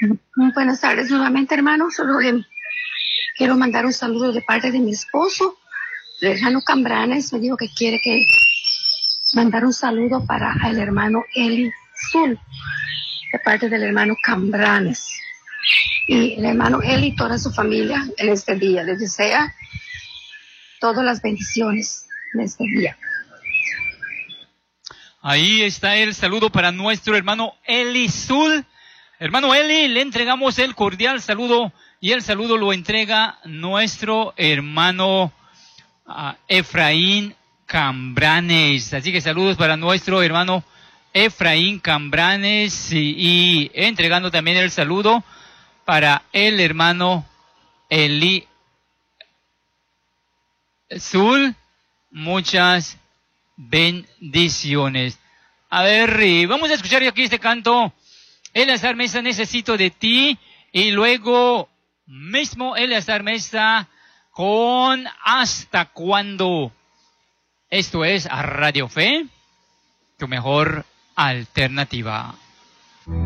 Buenas tardes nuevamente, hermanos. Solo quiero mandar un saludo de parte de mi esposo, el hermano Cambranes. Me dijo que quiere mandar un saludo para el hermano Eli Zul, de parte del hermano Cambranes. Y el hermano Eli y toda su familia en este día les desea todas las bendiciones en este día. Ahí está el saludo para nuestro hermano Eli Zul. Hermano Eli, le entregamos el cordial saludo y el saludo lo entrega nuestro hermano Efraín Cambranes. Así que saludos para nuestro hermano Efraín Cambranes y entregando también el saludo para el hermano Eli Zul. Muchas bendiciones. A ver, vamos a escuchar aquí este canto. Eleazar Mesa, necesito de ti. Y luego mismo Eleazar Mesa con ¿Hasta cuándo? Esto es Radio Fe, tu mejor alternativa.